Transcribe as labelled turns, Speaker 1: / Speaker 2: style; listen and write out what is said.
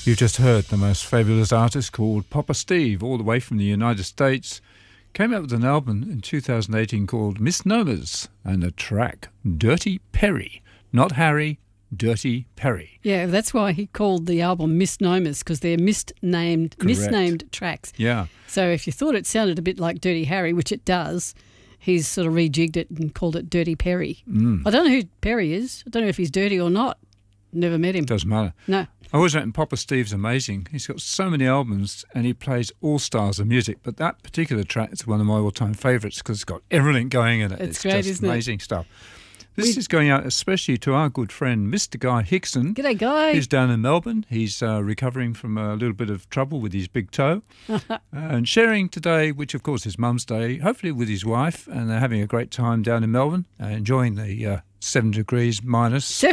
Speaker 1: You just heard the most fabulous artist called Papa Steve, all the way from the United States. Came out with an album in 2018 called Misnomers and a track, Dirty Perry. Not Harry, Dirty Perry.
Speaker 2: Yeah, that's why he called the album Misnomers, because they're misnamed tracks.
Speaker 1: Yeah.
Speaker 2: So if you thought it sounded a bit like Dirty Harry, which it does, he's sort of rejigged it and called it Dirty Perry. I don't know who Perry is. I don't know if he's dirty or not. Never met him.
Speaker 1: Doesn't matter.
Speaker 2: No.
Speaker 1: I always reckon Papa Steve's amazing. He's got so many albums and he plays all styles of music, but that particular track is one of my all-time favourites because it's got everything going in it.
Speaker 2: It's great,
Speaker 1: just
Speaker 2: isn't it?
Speaker 1: amazing stuff. This is going out especially to our good friend, Mr. Guy Hickson.
Speaker 2: G'day, Guy.
Speaker 1: He's down in Melbourne. He's recovering from a little bit of trouble with his big toe and sharing today, which of course is Mum's Day, hopefully with his wife, and they're having a great time down in Melbourne, enjoying the 7 degrees minus.